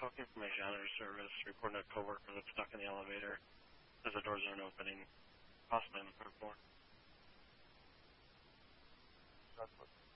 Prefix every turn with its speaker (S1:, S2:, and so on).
S1: call came from a janitor service reporting a coworker that's stuck in the elevator as the doors aren't opening, possibly on the third floor.
S2: That's what